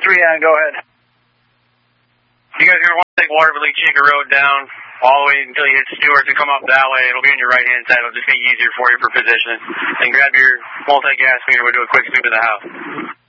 Rihanna, go ahead. You guys are going to want to take Waterville Chica Road down all the way until you hit Stewart to come up that way. It'll be on your right-hand side. It'll just be easier for you for positioning. And grab your multi-gas meter. We'll do a quick sweep of the house.